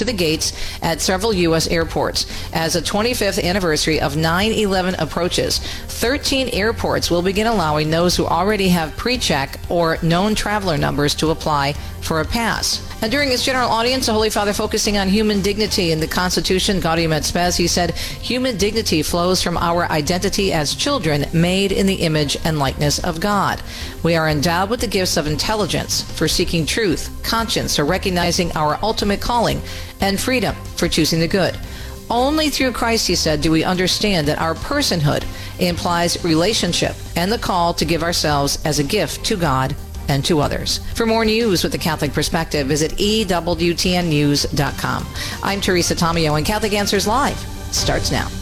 to the gates at several U.S. airports. As the 25th anniversary of 9/11 approaches, 13 airports will begin allowing those who already have pre-check or known traveler numbers to apply for a pass. And during his general audience, the Holy Father focusing on human dignity in the Constitution, Gaudium et Spes, he said, human dignity flows from our identity as children made in the image and likeness of God. We are endowed with the gifts of intelligence for seeking truth, conscience for recognizing our ultimate calling, and freedom for choosing the good. Only through Christ, he said, do we understand that our personhood implies relationship and the call to give ourselves as a gift to God and to others. For more news with the Catholic Perspective, visit EWTNnews.com. I'm Teresa Tomeo, and Catholic Answers Live starts now.